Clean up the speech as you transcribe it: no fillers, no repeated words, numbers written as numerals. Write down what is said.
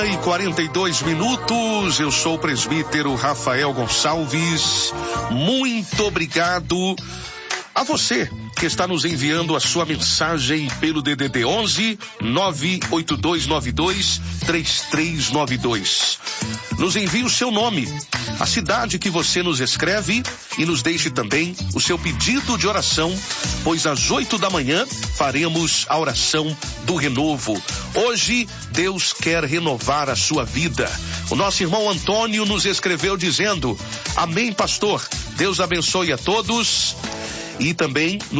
11h42. Eu sou o presbítero Rafael Gonçalves. Muito obrigado a você que está nos enviando a sua mensagem pelo DDD 11 98292 3392. Nos envie o seu nome, a cidade que você nos escreve e nos deixe também o seu pedido de oração, pois às 8 da manhã faremos a oração do renovo. Hoje Deus quer renovar a sua vida. O nosso irmão Antônio nos escreveu dizendo: amém, pastor, Deus abençoe a todos. E também